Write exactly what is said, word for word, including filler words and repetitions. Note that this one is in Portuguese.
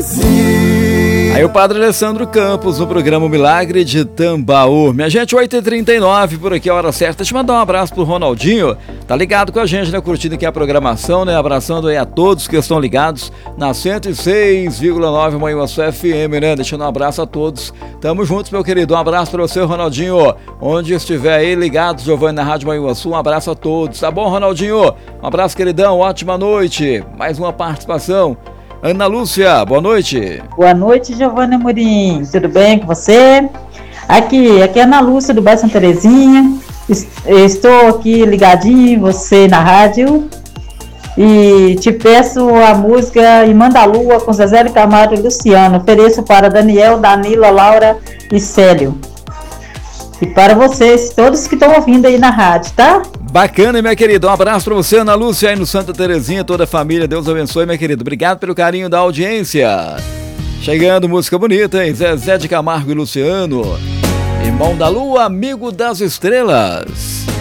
Terezinha. Aí o Padre Alessandro Campos no programa Milagre de Tambaú. Minha gente, oito e trinta e nove por aqui, a hora certa. Deixa eu mandar um abraço pro Ronaldinho. Tá ligado com a gente, né? Curtindo aqui a programação, né? Abraçando aí a todos que estão ligados na cento e seis vírgula nove Manhuaçu F M, né? Deixando um abraço a todos. Tamo juntos, meu querido. Um abraço pra você, Ronaldinho. Onde estiver aí ligado, Giovanni, na Rádio Manhuaçu. Um abraço a todos. Tá bom, Ronaldinho? Um abraço, queridão. Ótima noite. Mais uma participação. Ana Lúcia, boa noite. Boa noite, Giovanni Amorim. Tudo bem com você? Aqui, aqui é a Ana Lúcia, do bairro Santa Terezinha. Estou aqui ligadinho em você na rádio. E te peço a música Irmã da Lua com Zezé de Camargo e Luciano. Ofereço para Daniel, Danila, Laura e Célio. E para vocês, todos que estão ouvindo aí na rádio, tá? Bacana, minha querida. Um abraço pra você, Ana Lúcia, aí no Santa Terezinha, toda a família. Deus abençoe, minha querida. Obrigado pelo carinho da audiência. Chegando, música bonita, hein? Zezé de Camargo e Luciano. Irmão da Lua, amigo das estrelas.